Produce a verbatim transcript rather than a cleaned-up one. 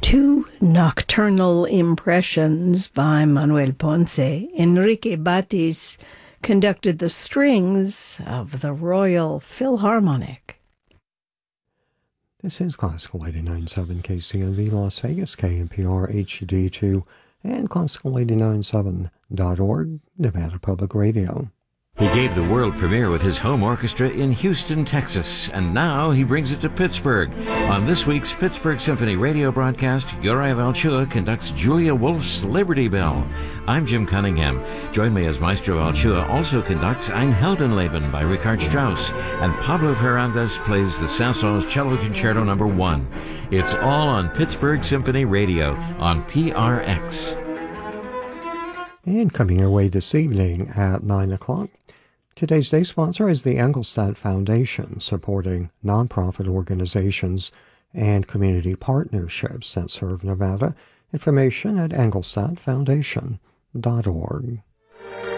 Two nocturnal impressions by Manuel Ponce. Enrique Batis conducted the strings of the Royal Philharmonic. This is Classical eighty-nine point seven K C N V Las Vegas, K N P R H D two, and Classical eighty-nine point seven dot org, Nevada Public Radio. He gave the world premiere with his home orchestra in Houston, Texas, and now he brings it to Pittsburgh. On this week's Pittsburgh Symphony radio broadcast, Uriah Valchua conducts Julia Wolf's Liberty Bell. I'm Jim Cunningham. Join me as Maestro Valchua also conducts Ein Heldenleben by Richard Strauss, and Pablo Ferrandes plays the Saint-Saëns Cello Concerto number one. It's all on Pittsburgh Symphony Radio on P R X. And coming your way this evening at nine o'clock, today's day sponsor is the Engelstad Foundation, supporting nonprofit organizations and community partnerships that serve Nevada. Information at engelstad foundation dot org.